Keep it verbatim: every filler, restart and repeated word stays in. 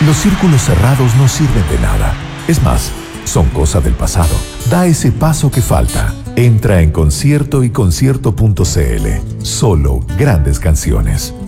Los círculos cerrados no sirven de nada. Es más, son cosa del pasado. Da ese paso que falta. Entra en concierto y concierto punto c l. Solo grandes canciones.